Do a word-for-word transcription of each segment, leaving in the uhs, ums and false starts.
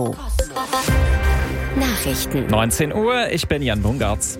Nachrichten. neunzehn Uhr, ich bin Jan Bungartz.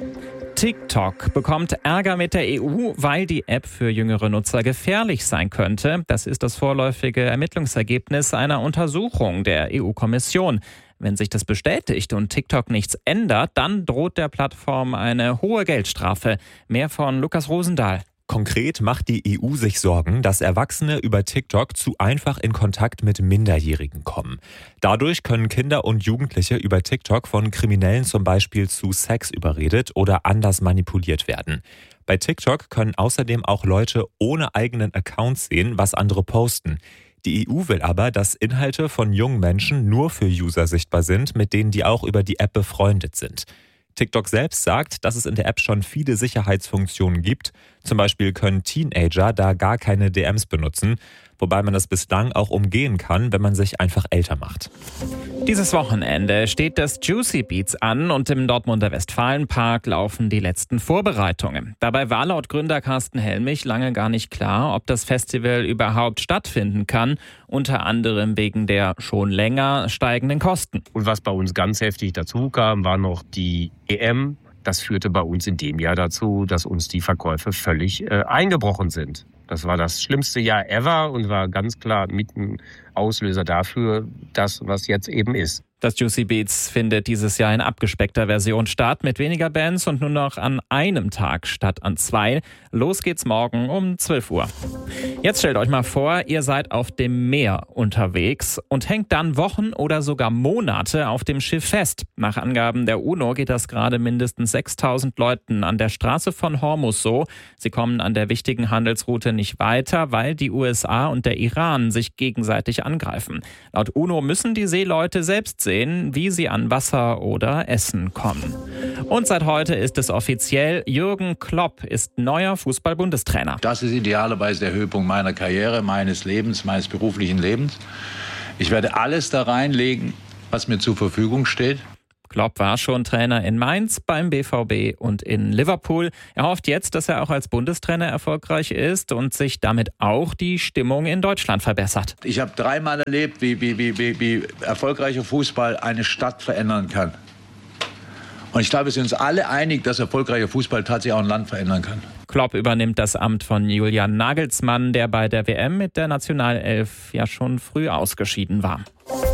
TikTok bekommt Ärger mit der E U, weil die App für jüngere Nutzer gefährlich sein könnte. Das ist das vorläufige Ermittlungsergebnis einer Untersuchung der E U-Kommission. Wenn sich das bestätigt und TikTok nichts ändert, dann droht der Plattform eine hohe Geldstrafe. Mehr von Lukas Rosendahl. Konkret macht die E U sich Sorgen, dass Erwachsene über TikTok zu einfach in Kontakt mit Minderjährigen kommen. Dadurch können Kinder und Jugendliche über TikTok von Kriminellen zum Beispiel zu Sex überredet oder anders manipuliert werden. Bei TikTok können außerdem auch Leute ohne eigenen Account sehen, was andere posten. Die E U will aber, dass Inhalte von jungen Menschen nur für User sichtbar sind, mit denen die auch über die App befreundet sind. TikTok selbst sagt, dass es in der App schon viele Sicherheitsfunktionen gibt. Zum Beispiel können Teenager da gar keine D Ms benutzen, wobei man das bislang auch umgehen kann, wenn man sich einfach älter macht. Dieses Wochenende steht das Juicy Beats an und im Dortmunder Westfalenpark laufen die letzten Vorbereitungen. Dabei war laut Gründer Carsten Helmich lange gar nicht klar, ob das Festival überhaupt stattfinden kann, unter anderem wegen der schon länger steigenden Kosten. Und was bei uns ganz heftig dazu kam, war noch die E M. Das führte bei uns in dem Jahr dazu, dass uns die Verkäufe völlig äh, eingebrochen sind. Das war das schlimmste Jahr ever und war ganz klar mit ein Auslöser dafür, das, was jetzt eben ist. Das Juicy Beats findet dieses Jahr in abgespeckter Version statt, mit weniger Bands und nur noch an einem Tag statt an zwei. Los geht's morgen um zwölf Uhr. Jetzt stellt euch mal vor, ihr seid auf dem Meer unterwegs und hängt dann Wochen oder sogar Monate auf dem Schiff fest. Nach Angaben der UNO geht das gerade mindestens sechstausend Leuten an der Straße von Hormuz so. Sie kommen an der wichtigen Handelsroute nicht weiter, weil die U S A und der Iran sich gegenseitig angreifen. Laut UNO müssen die Seeleute selbst sehen, wie sie an Wasser oder Essen kommen. Und seit heute ist es offiziell, Jürgen Klopp ist neuer Fußball-Bundestrainer. Das ist idealerweise der Höhepunkt meiner Karriere, meines Lebens, meines beruflichen Lebens. Ich werde alles da reinlegen, was mir zur Verfügung steht. Klopp war schon Trainer in Mainz, beim B V B und in Liverpool. Er hofft jetzt, dass er auch als Bundestrainer erfolgreich ist und sich damit auch die Stimmung in Deutschland verbessert. Ich habe dreimal erlebt, wie, wie, wie, wie, wie erfolgreicher Fußball eine Stadt verändern kann. Und ich glaube, wir sind uns alle einig, dass erfolgreicher Fußball tatsächlich auch ein Land verändern kann. Klopp übernimmt das Amt von Julian Nagelsmann, der bei der W M mit der Nationalelf ja schon früh ausgeschieden war.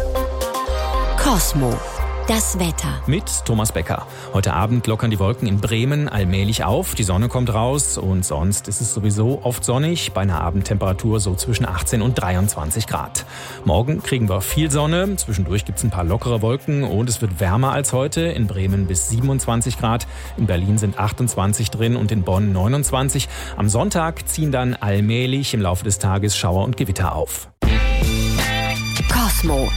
Cosmo. Das Wetter. Mit Thomas Becker. Heute Abend lockern die Wolken in Bremen allmählich auf. Die Sonne kommt raus und sonst ist es sowieso oft sonnig. Bei einer Abendtemperatur so zwischen achtzehn und dreiundzwanzig Grad. Morgen kriegen wir viel Sonne. Zwischendurch gibt es ein paar lockere Wolken und es wird wärmer als heute. In Bremen bis siebenundzwanzig Grad. In Berlin sind achtundzwanzig drin und in Bonn neunundzwanzig. Am Sonntag ziehen dann allmählich im Laufe des Tages Schauer und Gewitter auf. Cosmo.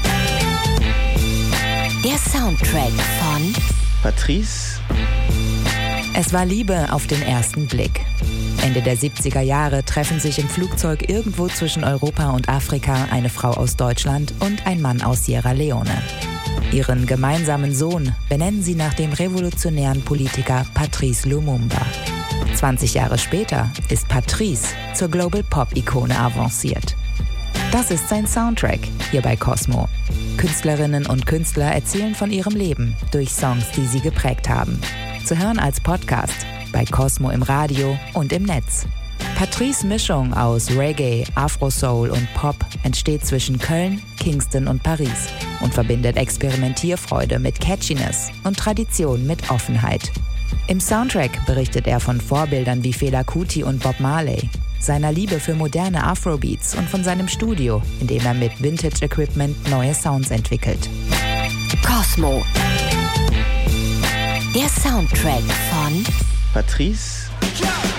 Der Soundtrack von Patrice. Es war Liebe auf den ersten Blick. Ende der siebziger Jahre treffen sich im Flugzeug irgendwo zwischen Europa und Afrika eine Frau aus Deutschland und ein Mann aus Sierra Leone. Ihren gemeinsamen Sohn benennen sie nach dem revolutionären Politiker Patrice Lumumba. zwanzig Jahre später ist Patrice zur Global-Pop-Ikone avanciert. Das ist sein Soundtrack hier bei Cosmo. Künstlerinnen und Künstler erzählen von ihrem Leben durch Songs, die sie geprägt haben. Zu hören als Podcast bei Cosmo im Radio und im Netz. Patrice' Mischung aus Reggae, Afro-Soul und Pop entsteht zwischen Köln, Kingston und Paris und verbindet Experimentierfreude mit Catchiness und Tradition mit Offenheit. Im Soundtrack berichtet er von Vorbildern wie Fela Kuti und Bob Marley, seiner Liebe für moderne Afrobeats und von seinem Studio, in dem er mit Vintage-Equipment neue Sounds entwickelt. Cosmo. Der Soundtrack von Patrice.